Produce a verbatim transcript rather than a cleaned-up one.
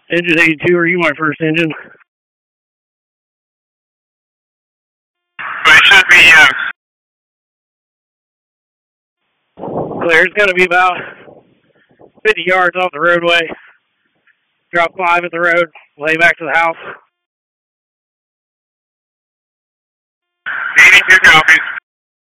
Engine eighty-two, are you my first engine? But it should be, yes. Clear. It's going to be about fifty yards off the roadway. Drop five at the road, lay back to the house. eighty-two copies.